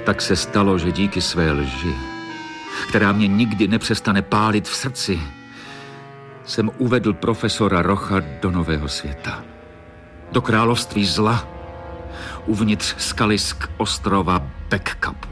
Tak se stalo, že díky své lži, která mě nikdy nepřestane pálit v srdci, jsem uvedl profesora Rocha do nového světa. Do království zla, uvnitř skalisk ostrova Backcupu.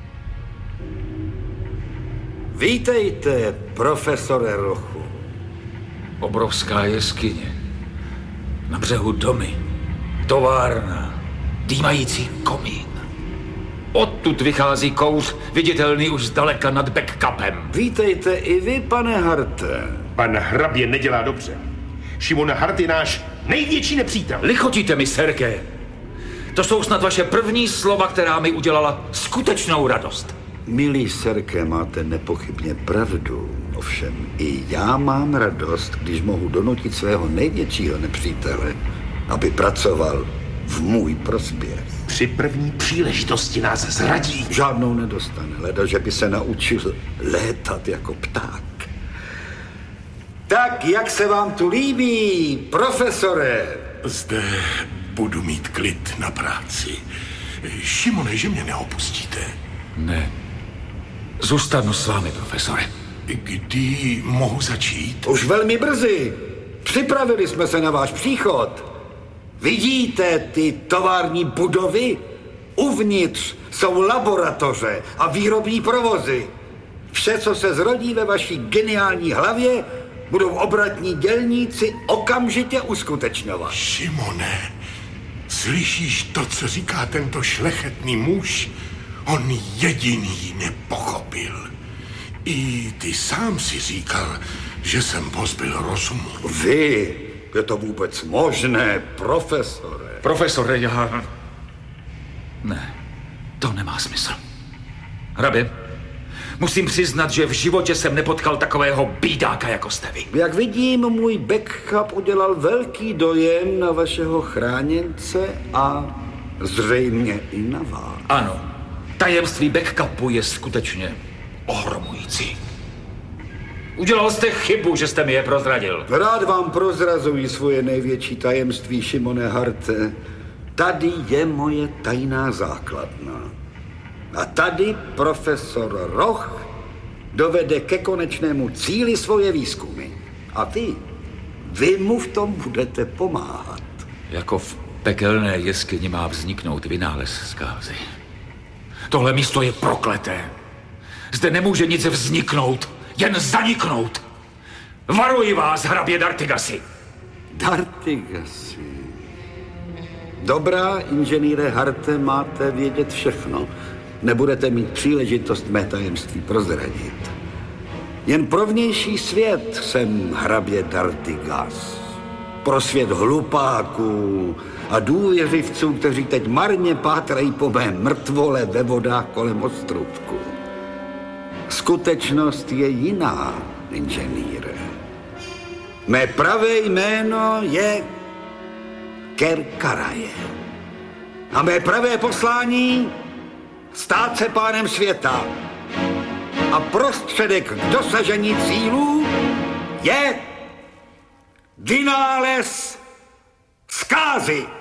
Vítejte, profesore Rochu. Obrovská jeskyně. Na břehu domy. Továrna. Dýmající komín. Odtud vychází kouř, viditelný už zdaleka nad Backcupem. Vítejte i vy, pane Harte. Pan hrabě nedělá dobře. Šimon Hart je náš největší nepřítel. Lichotíte mi, Serge. To jsou snad vaše první slova, která mi udělala skutečnou radost. Milý Serge, máte nepochybně pravdu. Ovšem i já mám radost, když mohu donutit svého největšího nepřítele, aby pracoval v můj prospěch. Při první příležitosti nás zradí. Žádnou nedostane, leda, že by se naučil létat jako pták. Tak, jak se vám tu líbí, profesore? Zde budu mít klid na práci. Šimone, že mě neopustíte? Ne. Zůstanu s vámi, profesore. Kdy mohu začít? Už velmi brzy. Připravili jsme se na váš příchod. Vidíte ty tovární budovy? Uvnitř jsou laboratoře a výrobní provozy. Vše, co se zrodí ve vaší geniální hlavě, budou obratní dělníci okamžitě uskutečňovat. Šimone, slyšíš to, co říká tento šlechetný muž? On jediný nepochopil. I ty sám si říkal, že jsem pozbyl rozumu. Vy? Je to vůbec možné, profesore? Profesore, já... Ne, to nemá smysl. Hrabě, musím přiznat, že v životě jsem nepotkal takového bídáka, jako jste vy. Jak vidím, můj Backcup udělal velký dojem na vašeho chráněnce a zřejmě i na vás. Ano, tajemství Backcupu je skutečně ohromující. Udělal jste chybu, že jste mi je prozradil. Rád vám prozrazuji svoje největší tajemství, Šimone Harte. Tady je moje tajná základna. A tady profesor Roch dovede ke konečnému cíli svoje výzkumy. A vy mu v tom budete pomáhat. Jako v pekelné jeskyni má vzniknout vynález zkázy. Tohle místo je prokleté. Zde nemůže nic vzniknout, jen zaniknout. Varuji vás, hrabě D'Artigasi. D'Artigasi. Dobrá, inženýre Harte, máte vědět všechno. Nebudete mít příležitost mé tajemství prozradit. Jen pro vnější svět jsem hrabě D'Artigas. Pro svět hlupáků a důvěřivců, kteří teď marně pátrají po mé mrtvole ve vodách kolem ostrůvku. Skutečnost je jiná, inženýre. Mé pravé jméno je Kerkaraje. A mé pravé poslání stát se pánem světa. A prostředek k dosažení cílů je vynález zkázy.